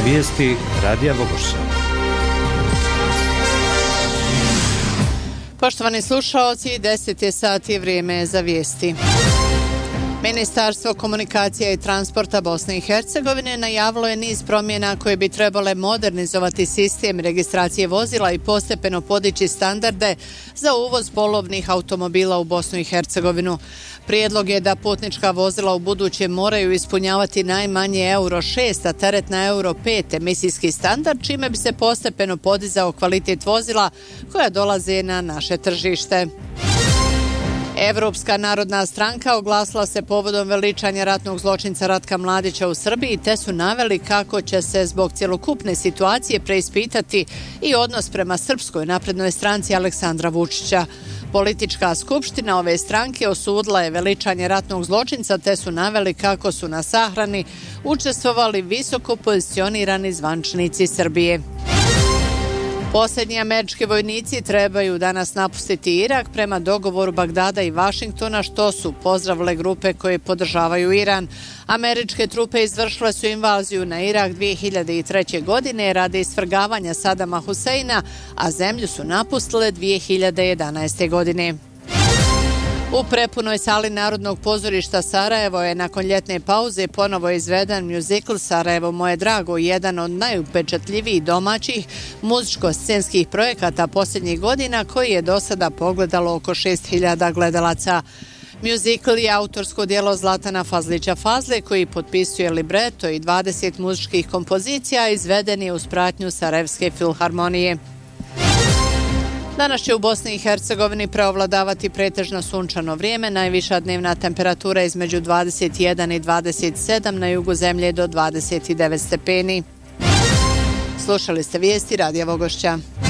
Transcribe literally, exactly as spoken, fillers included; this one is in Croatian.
Vijesti Radija Vogošća. Poštovani slušaoci, deset je sati, vrijeme je za vijesti. Ministarstvo komunikacija i transporta Bosne i Hercegovine najavilo je niz promjena koje bi trebale modernizovati sistem registracije vozila i postepeno podići standarde za uvoz polovnih automobila u Bosnu i Hercegovinu. Prijedlog je da putnička vozila u buduće moraju ispunjavati najmanje euro šest, a teretna euro pet emisijski standard, čime bi se postepeno podizao kvalitet vozila koja dolaze na naše tržište. Evropska narodna stranka oglasila se povodom veličanja ratnog zločinca Ratka Mladića u Srbiji, te su naveli kako će se zbog cjelokupne situacije preispitati i odnos prema Srpskoj naprednoj stranci Aleksandra Vučića. Politička skupština ove stranke osudila je veličanje ratnog zločinca, te su naveli kako su na sahrani učestvovali visoko pozicionirani zvančnici Srbije. Posljednji američki vojnici trebaju danas napustiti Irak prema dogovoru Bagdada i Vašingtona, što su pozdravile grupe koje podržavaju Iran. Američke trupe izvršile su invaziju na Irak dvije hiljade treće. godine radi svrgavanja Sadama Huseina, a zemlju su napustile dvije hiljade jedanaeste. godine. U prepunoj sali Narodnog pozorišta Sarajevo je nakon ljetne pauze ponovo izveden muzikl Sarajevo moje drago, jedan od najupečatljivijih domaćih muzičko-scenskih projekata posljednjih godina, koji je do sada pogledalo oko šest hiljada gledalaca. Muzikl je autorsko djelo Zlatana Fazlića Fazle, koji potpisuje libreto i dvadeset muzičkih kompozicija, izveden je uz pratnju Sarajevske filharmonije. Danas će u Bosni i Hercegovini preovladavati pretežno sunčano vrijeme, najviša dnevna temperatura između dvadeset jedan i dvadeset sedam, na jugu zemlje do dvadeset devet stepeni. Slušali ste vijesti Radija Vogošća.